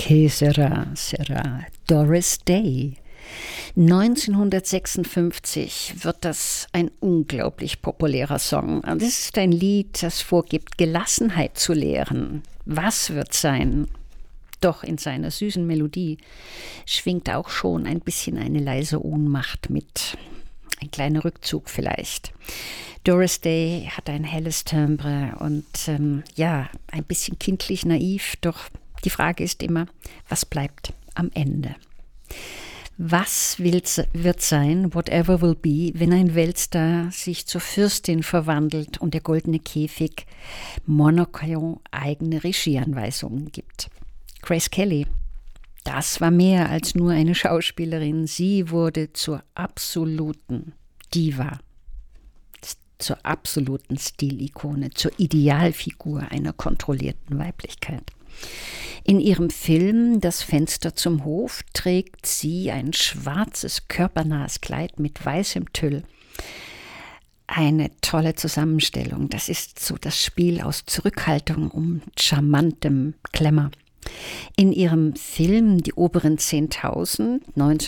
Que sera, sera. Doris Day. 1956 wird das ein unglaublich populärer Song. Das ist ein Lied, das vorgibt, Gelassenheit zu lehren. Was wird sein? Doch in seiner süßen Melodie schwingt auch schon ein bisschen eine leise Ohnmacht mit. Ein kleiner Rückzug vielleicht. Doris Day hat ein helles Timbre und ein bisschen kindlich naiv, doch die Frage ist immer, was bleibt am Ende? Was wird sein, whatever will be, wenn ein Weltstar sich zur Fürstin verwandelt und der goldene Käfig Monaco eigene Regieanweisungen gibt? Grace Kelly, das war mehr als nur eine Schauspielerin. Sie wurde zur absoluten Diva, zur absoluten Stilikone, zur Idealfigur einer kontrollierten Weiblichkeit. In ihrem Film Das Fenster zum Hof trägt sie ein schwarzes, körpernahes Kleid mit weißem Tüll. Eine tolle Zusammenstellung. Das ist so das Spiel aus Zurückhaltung und charmantem Glamour. In ihrem Film Die oberen 10.000,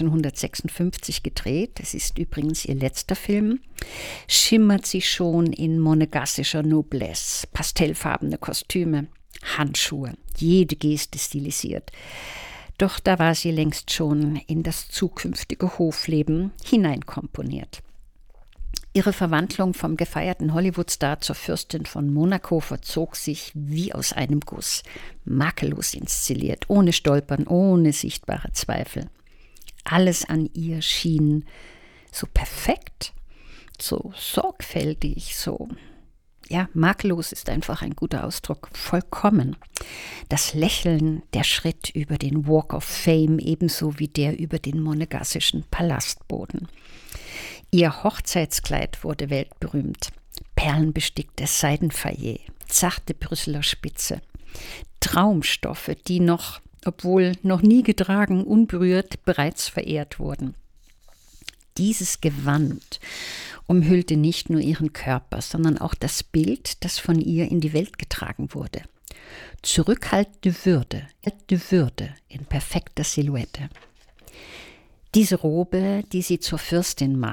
1956 gedreht, das ist übrigens ihr letzter Film, schimmert sie schon in monegassischer Noblesse, pastellfarbene Kostüme, Handschuhe, jede Geste stilisiert. Doch da war sie längst schon in das zukünftige Hofleben hineinkomponiert. Ihre Verwandlung vom gefeierten Hollywoodstar zur Fürstin von Monaco verzog sich wie aus einem Guss, makellos inszeniert, ohne Stolpern, ohne sichtbare Zweifel. Alles an ihr schien so perfekt, so sorgfältig, makellos ist einfach ein guter Ausdruck, vollkommen. Das Lächeln, der Schritt über den Walk of Fame, ebenso wie der über den monegassischen Palastboden. Ihr Hochzeitskleid wurde weltberühmt. Perlenbesticktes Seidenfaillet, zarte Brüsseler Spitze. Traumstoffe, die noch, obwohl noch nie getragen, unberührt, bereits verehrt wurden. Dieses Gewand umhüllte nicht nur ihren Körper, sondern auch das Bild, das von ihr in die Welt getragen wurde. Zurückhaltende Würde in perfekter Silhouette. Diese Robe, die sie zur Fürstin machte,